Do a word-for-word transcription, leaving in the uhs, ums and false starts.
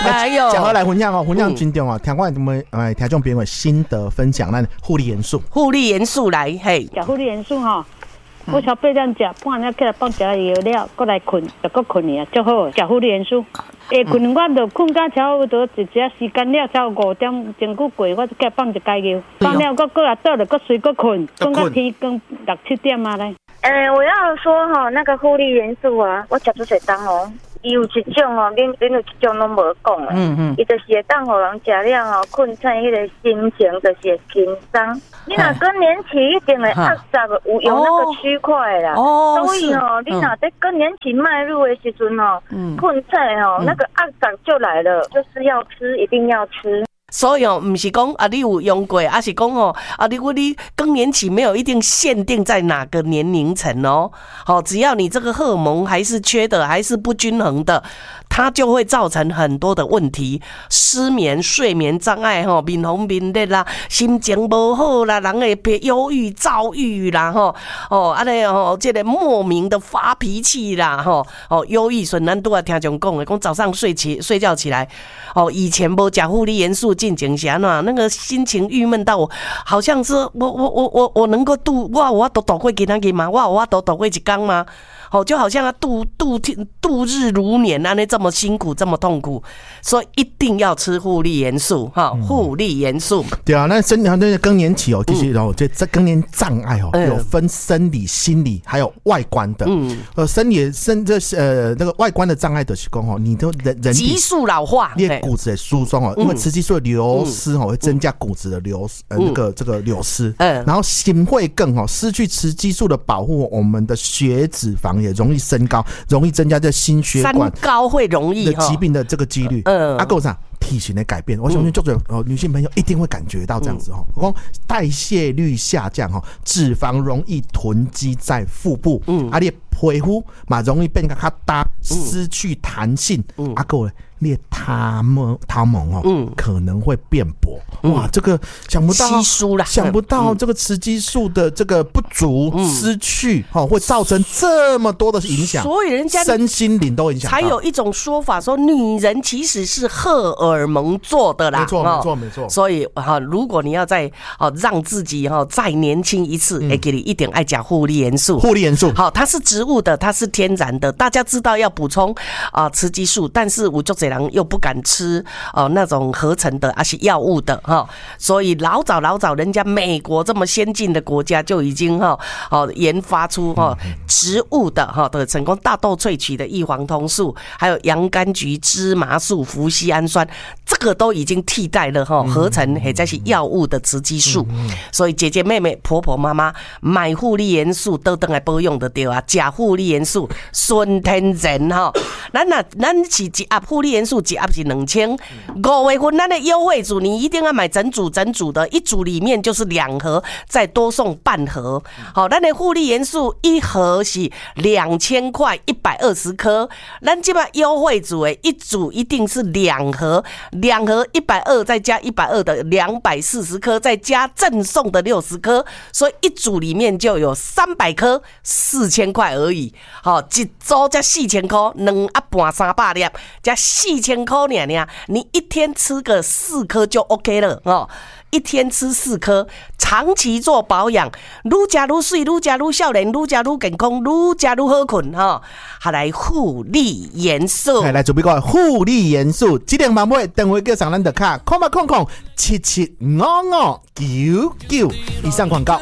哎呦， 讲回来分享哦，分享真重哦，听我们呃听众朋友心得分享，咱护理元素， 护理元素来嘿， 食护理元素吼。我超八点食，半夜起来放食药了，过来困，就搁困去啊，足好。食护理元素，下困我就困到差不多一只时间了，差五点前久过，我就起来放一解药，放了搁过来倒了，搁睡搁困，困到天光六七点啊嘞。 呃，我要说哈，那个护理元素啊，我食出侪当哦。伊有一种哦，恁恁有一种拢无讲诶，嗯嗯，伊就是会当互人食了哦，困醒迄个心情就是会轻松。你若更年期一定会压榨有有那个区块啦，哦，所以哦，你若在更年期迈入的时阵哦，困醒哦，那个压榨就来了，就是要吃，一定要吃。 所以哦，不是讲啊，你有用过，而是讲哦，啊，如果你更年期没有一定限定在哪个年龄层哦，好，只要你这个荷尔蒙还是缺的，还是不均衡的，它就会造成很多的问题，失眠、睡眠障碍吼，面红面热啦，心情不好啦，人会变忧郁、躁郁啦，吼，哦，安尼哦，这个莫名的发脾气啦，吼，哦，忧郁损咱都要听众讲的，讲早上睡起睡觉起来，哦，以前无吃护理元素。进前是安怎那个心情郁闷到我，好像是我我我我我能够度我我都度过今天吗？我我都度过一天吗？哦，就好像他度度度日如年啊，那这么辛苦，这么痛苦，所以一定要吃护理元素哈，护理元素。 对啊，那生那更年期哦，其实哦，这这更年障碍哦，有分生理、心理还有外观的。嗯，呃，生理生这呃那个外观的障碍的是讲哦，你的人人体急速老化， 你骨质的疏松哦，因为雌激素的流失哦，会增加骨质的流呃那个这个流失。嗯，然后心会更哦，失去雌激素的保护，我们的血脂肪也容易升高，容易增加这心血管三高会容易的疾病的这个几率。嗯，啊，够上体型的改变，我相信就是哦，女性朋友一定会感觉到这样子哈。我讲代谢率下降哈，脂肪容易囤积在腹部，嗯，啊，你皮肤嘛容易变得较大，失去弹性，嗯，啊，够了。你的头毛头毛哦，嗯，可能会变薄，嗯、哇，这个想不到稀疏啦， 想不到这个雌激素的这个不足、嗯、失去，哦，会造成这么多的影响， 所以人家身心灵都影响。 才有一种说法说，女人其实是荷尔蒙做的啦， 没错，没错，没错。 所以哈，如果你要再哦让自己哈再年轻一次，哎、嗯，给你一点爱讲护理元素， 护理元素， 好，它是植物的，它是天然的，大家知道要补充啊雌激素，但是我就这人又不敢吃哦、呃、那种合成的，而是药物的哈、哦，所以老早老早人家美国这么先进的国家就已经哈哦研发出哈、哦、植物的哈的成功大豆萃取的异黄酮素，还有洋甘菊、芝麻素、麩酰氨酸，这个都已经替代了哈合成或者是药物的雌激素，所以姐姐妹妹、婆婆妈妈买护理元素都等来保养的对啊，假护理元素纯天然哈，咱那咱是一盒护理元素一盒是两千，五月份咱的优惠组你一定要买整组整组的，一组里面就是两盒，再多送半盒。好，咱的护理元素一盒是两千块，一百二十颗，咱这边优惠组诶，一组一定是两盒，两盒一百二再加一百二的两百四十颗，再加赠送的六十颗，所以一组里面就有三百颗，四千块而已。好，一组才四千块，两盒半三百粒，加四千块呢呢，你一天吃个四颗就 OK 了哦。一天吃四颗，长期做保养，愈吃愈水，愈吃愈少年，愈吃愈健康，愈吃愈好困哈。还来护理元素， 来准备个护理元素，这点万买等会叫上咱的卡，空吧空空七七五五九九以上广告。